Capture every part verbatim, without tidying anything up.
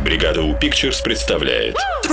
Бригада У Pictures представляет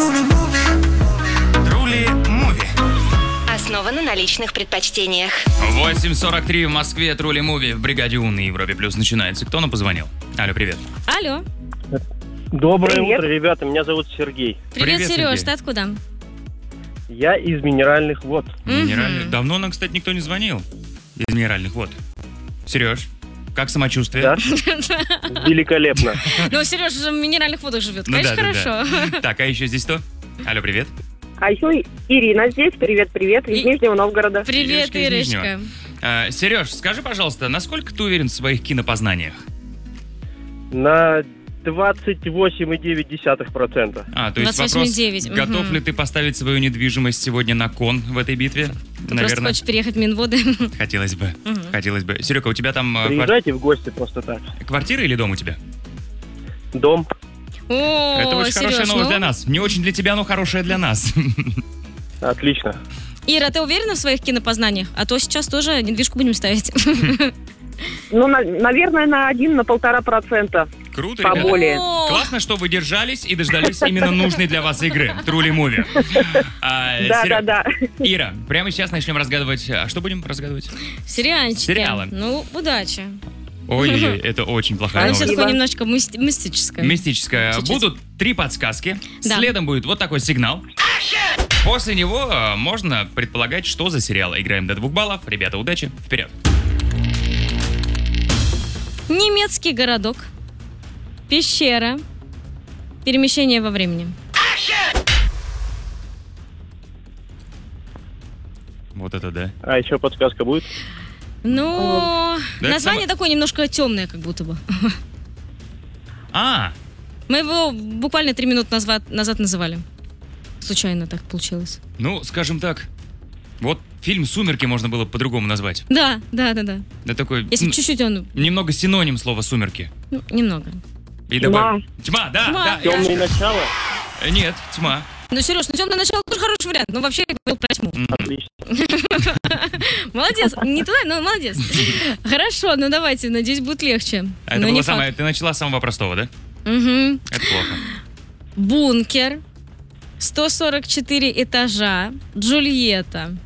Трули Муви. Основано на личных предпочтениях. восемь сорок три в Москве. Трули Муви в Бригаде У на Европе Плюс начинается. Кто нам позвонил? Алло, привет. Алло. Доброе Привет. утро, ребята. Меня зовут Сергей. Привет, Привет, Сереж, Сергей. ты откуда? Я из минеральных вод. Минеральных. Давно нам, кстати, никто не звонил из минеральных вод. Сереж, как самочувствие? Да? Великолепно. Ну, Сереж уже в минеральных водах живет, Ну конечно, да, да, да. хорошо. Так, а еще здесь кто? Алло, привет. А еще Ирина здесь. Привет-привет. Из И- Нижнего Новгорода. Привет, Иришка из Ирочка. А, Сереж, скажи, пожалуйста, насколько ты уверен в своих кинопознаниях? На двадцать восемь и девять десятых процента. А, то есть двадцать восемь и вопрос, девять, готов мгм. ли ты поставить свою недвижимость сегодня на кон в этой битве? Ты просто хочешь переехать в Минводы? Хотелось бы. Мгм. Хотелось бы. Серега, у тебя там э, квар- Приезжайте в гости просто так. квартира или дом у тебя? Дом. О, Это очень Сереж, хорошая новость ну, для нас. Не очень для тебя, но хорошая для нас. Отлично. Ира, ты уверена в своих кинопознаниях? А то сейчас тоже недвижку будем ставить. Ну, на- наверное, на один, на полтора процента. Круто, ребята. Поболее. О, Классно, что вы держались и дождались именно нужной для вас игры. Трули Муви. А, Да, Серег, да, да. Ира, прямо сейчас начнем разгадывать. А что будем разгадывать? сериальчики. Сериалы. Ну, удачи. Ой-ой-ой, это очень плохая Оно все новость. такое немножко мисти- мистическое. Мистическая. Чуть-чуть. Будут три подсказки. Да. Следом будет вот такой сигнал. После него э, можно предполагать, что за сериал. Играем до двух баллов. Ребята, удачи. Вперед. Немецкий городок. Пещера. Перемещение во времени. Вот это да. А еще подсказка будет? Ну, Да, это название само- такое немножко темное, как будто бы. А, Мы его буквально три минуты назад, назад называли. Случайно так получилось. ну, скажем так. Вот фильм «Сумерки» можно было по-другому назвать. Да, да, да, да. Это такой... Если м, чуть-чуть он... Немного синоним слова «сумерки». ну, немного. И Тьма. добавь- Тьма, да, Тьма. да. Темные начала? Э, Нет, тьма. Ну, Сереж, ну темное начало тоже хороший вариант. Ну, вообще, я говорил про тьму. М. Отлично. Молодец. Не туда, но молодец. Хорошо, ну давайте, надеюсь, будет легче. А это Но было не самое... факт. Ты начала с самого простого, да? Мгм. Это плохо. Бункер. сто сорок четыре этажа. Джульетта.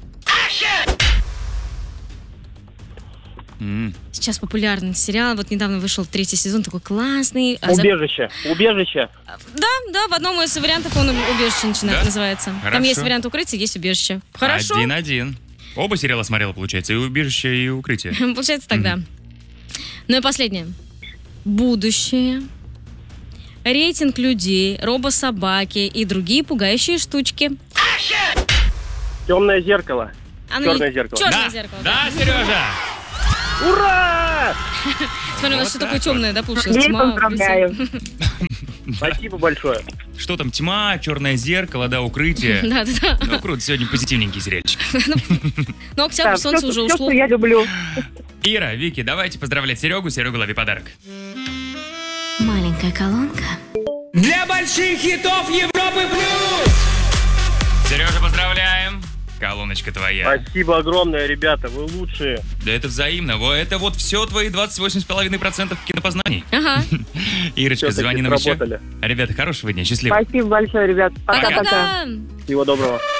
М. Сейчас популярный сериал. Вот недавно вышел третий сезон, такой классный. А за- Убежище. Убежище. Да, да, в одном из вариантов он убежище начинает, Да? называется. Там Хорошо. есть вариант укрытия, есть убежище. Хорошо. Один-один. Оба сериала смотрела, получается, и «Убежище», и «Укрытие». Получается тогда. Ну и последнее. Будущее. Рейтинг людей, робособаки и другие пугающие штучки. Темное зеркало. А ну, Черное зеркало. Черное Да, зеркало. да, Сережа! Ура! Смотри, у нас Вот все так такое вот. темное, да, получилось? Всех Тьма, поздравляю. Спасибо большое. Что там, «Тьма», «Черное зеркало», да, «Укрытие». Да, да, да. Ну, круто, сегодня позитивненький сериальчик. Но октябрь, Да, солнце все, уже все, ушло. что я люблю. Ира, Вики, давайте поздравлять Серегу. Серега, лови подарок. Маленькая колонка. Для больших хитов Европы плюс! Сережа, поздравляем. Колоночка твоя. Спасибо огромное, ребята. Вы лучшие. Да это взаимно. Во, это вот все твои двадцать восемь с половиной процентов кинопознаний. Ага. Ирочка, Всё-таки звони нам еще. сработали. Ребята, хорошего дня, счастливо. Спасибо большое, ребят. Пока-пока. Пока-пока. Всего доброго.